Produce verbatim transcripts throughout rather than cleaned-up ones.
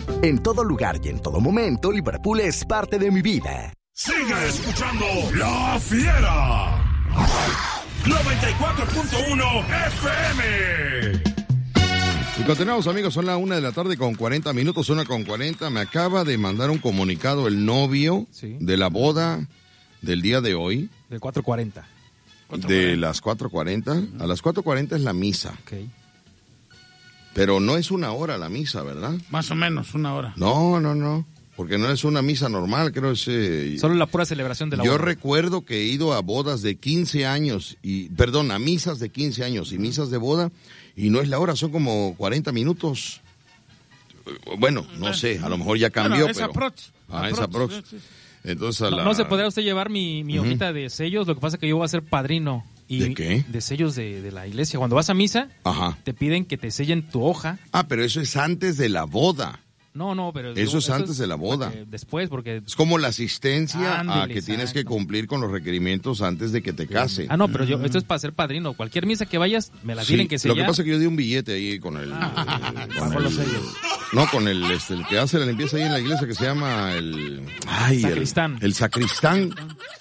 En todo lugar y en todo momento, Liverpool es parte de mi vida. Sigue escuchando La Fiera. noventa y cuatro punto uno F M. Y continuamos, amigos, son las una de la tarde con cuarenta minutos, una con cuarenta. Me acaba de mandar un comunicado el novio sí. de la boda del día de hoy. De cuatro cuarenta. De las cuatro cuarenta. Uh-huh. A las cuatro cuarenta es la misa. Okay. Pero no es una hora la misa, ¿verdad? Más o menos, una hora. No, no, no. Porque no es una misa normal, creo que es... Eh, Solo la pura celebración de la yo boda. Yo recuerdo que he ido a bodas de quince años, y perdón, a misas de quince años y misas de boda, y no es la hora, son como cuarenta minutos. Bueno, no sé, a lo mejor ya cambió, bueno, pero... Aprox, ah, es aprox. Sí, sí. Entonces a no, la... no se podría usted llevar mi, mi hojita uh-huh. de sellos, lo que pasa es que yo voy a ser padrino. Y ¿de qué? De sellos de, de la iglesia. Cuando vas a misa, ajá, te piden que te sellen tu hoja. Ah, pero eso es antes de la boda. No, no, pero... Eso yo, es antes es de la boda. Porque después, porque... Es como la asistencia Ándale, a que exacto. tienes que cumplir con los requerimientos antes de que te case. Ah, no, pero yo, esto es para ser padrino. Cualquier misa que vayas, me la tienen sí, que sellar. Lo que pasa es que yo di un billete ahí con el... Ah, el con con el, los sellos. No, con el, este, el que hace la limpieza ahí en la iglesia que se llama el... Ay, sacristán. El, el sacristán.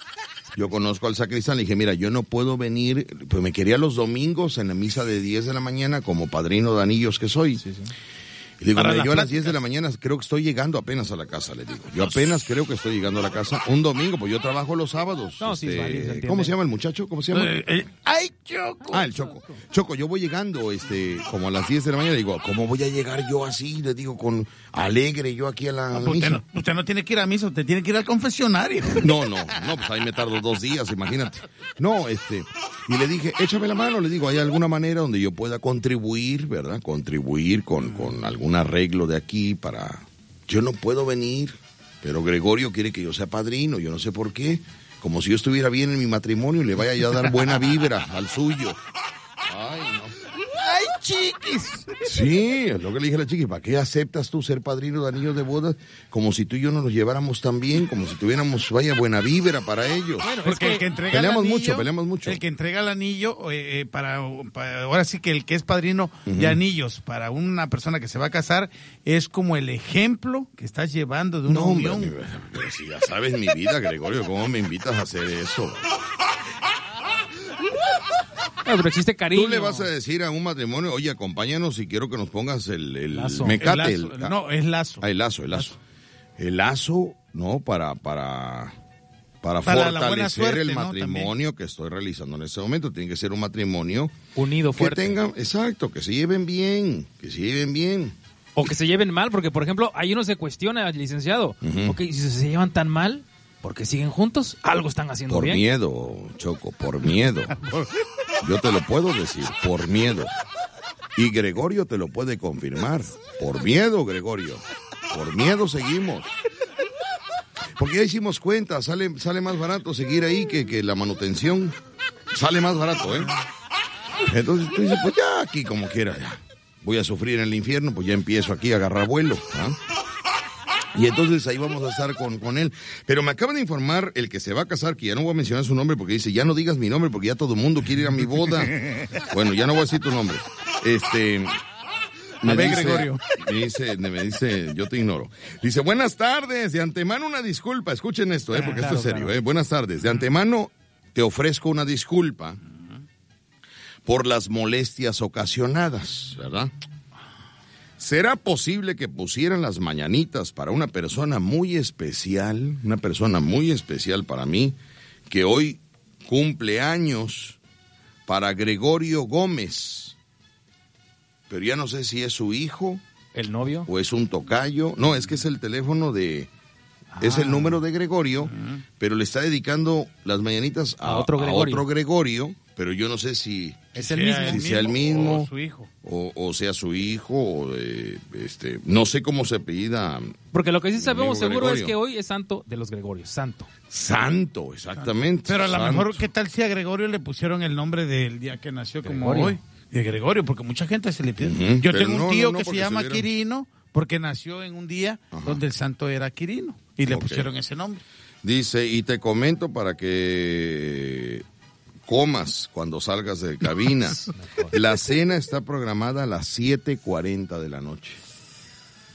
Yo conozco al sacristán, le dije, mira, yo no puedo venir, pues me quería los domingos en la misa de diez de la mañana como padrino de anillos que soy. Sí, sí. Y le digo, Para yo a pláticas. las diez de la mañana creo que estoy llegando apenas a la casa, le digo. Yo apenas creo que estoy llegando a la casa un domingo, pues yo trabajo los sábados. No, este, sí, vale, se ¿cómo se llama el muchacho? ¿Cómo se llama? Eh, eh, ¡Ay, Choco! Ah, el Choco. Choco, yo voy llegando este como a las diez de la mañana, digo, ¿cómo voy a llegar yo así? Le digo, con alegre yo aquí a la, a la usted, misa. no, usted no tiene que ir a misa, usted tiene que ir al confesionario. No, no, no, pues ahí me tardo dos días, imagínate. No, este, y le dije, échame la mano, le digo, ¿hay alguna manera donde yo pueda contribuir, verdad? Contribuir con, con algún arreglo de aquí para... Yo no puedo venir, pero Gregorio quiere que yo sea padrino, yo no sé por qué. Como si yo estuviera bien en mi matrimonio y le vaya yo a dar buena vibra al suyo. Ay, no. ¡Ay, chiquis! Sí, es lo que le dije a la chiqui, ¿para qué aceptas tú ser padrino de anillos de bodas? Como si tú y yo nos los llevamos tan bien, como si tuviéramos, vaya, buena vibra para ellos. Bueno, porque es que el que entrega peleamos el anillo, mucho, peleamos mucho. El que entrega el anillo, eh, para, para, ahora sí que el que es padrino uh-huh. de anillos para una persona que se va a casar, es como el ejemplo que estás llevando de una no, unión. Hombre, pero si ya sabes mi vida, Gregorio, ¿cómo me invitas a hacer eso? No, pero existe cariño. Tú le vas a decir a un matrimonio, oye, acompáñanos y quiero que nos pongas el, el lazo. mecate. El lazo. El, no, es lazo. Ah, el lazo, el lazo. El lazo, no, para, para, para, para fortalecer suerte, el ¿no? matrimonio También. que estoy realizando en este momento. Tiene que ser un matrimonio unido, fuerte. Que tengan, exacto, que se lleven bien, que se lleven bien. O que se lleven mal, porque por ejemplo, ahí uno se cuestiona, licenciado. Uh-huh. Ok, si se llevan tan mal, ¿por qué siguen juntos? Algo están haciendo por bien. Por miedo, Choco, por miedo. Yo te lo puedo decir, por miedo. Y Gregorio te lo puede confirmar. Por miedo, Gregorio. Por miedo seguimos. Porque ya hicimos cuenta, sale, sale más barato seguir ahí que, que la manutención. Sale más barato, ¿eh? Entonces tú dices, pues ya aquí como quiera, ya. Voy a sufrir en el infierno, pues ya empiezo aquí a agarrar vuelo, ¿ah? Y entonces ahí vamos a estar con, con él. Pero me acaban de informar el que se va a casar, que ya no voy a mencionar su nombre porque dice, ya no digas mi nombre porque ya todo el mundo quiere ir a mi boda. Bueno, ya no voy a decir tu nombre. Este... Me a ver, dice, Gregorio. Me dice, me dice, yo te ignoro. Dice, buenas tardes, de antemano una disculpa. Escuchen esto, eh, porque ah, claro, esto es serio. Claro. Eh. Buenas tardes, de antemano te ofrezco una disculpa por las molestias ocasionadas, ¿verdad? ¿Será posible que pusieran las mañanitas para una persona muy especial, una persona muy especial para mí, que hoy cumple años, para Gregorio Gómez? Pero ya no sé si es su hijo. ¿El novio? O es un tocayo. No, es que es el teléfono de... Ah. Es el número de Gregorio, uh-huh. pero le está dedicando las mañanitas a, a, otro, Gregorio. a otro Gregorio, pero yo no sé si... Es el mismo. Si sea el mismo. O su hijo. O, o sea su hijo, o de, este... No sé cómo se apellida. Porque lo que sí sabemos seguro Gregorio. es que hoy es santo de los Gregorios. Santo. Santo, exactamente. Pero a lo santo. mejor, ¿qué tal si a Gregorio le pusieron el nombre del día que nació Gregorio. como hoy? De Gregorio, porque mucha gente se le pide. Uh-huh, Yo tengo un no, tío no, no, que se llama se hubiera... Quirino, porque nació en un día Ajá. donde el santo era Quirino, y le okay. pusieron ese nombre. Dice, y te comento para que comas cuando salgas de cabina. La cena está programada a las siete cuarenta de la noche.